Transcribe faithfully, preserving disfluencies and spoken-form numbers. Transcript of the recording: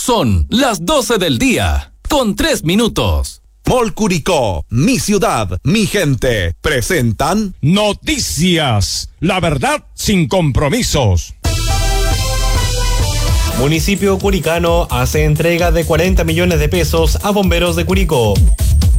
Son las doce del día, con tres minutos. Mall Curicó, mi ciudad, mi gente, presentan Noticias, la verdad sin compromisos. Municipio Curicano hace entrega de cuarenta millones de pesos a bomberos de Curicó.